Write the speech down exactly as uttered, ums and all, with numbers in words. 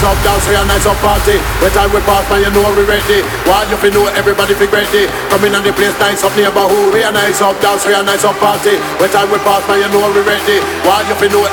up dance, we a nice up party. When time we pass, man, you know we ready. While you fi know everybody fi ready. Come in on the place, nice up neighborhood. We a nice up dance, we a nice up party. When time we pass, man, you know we ready. While you fi know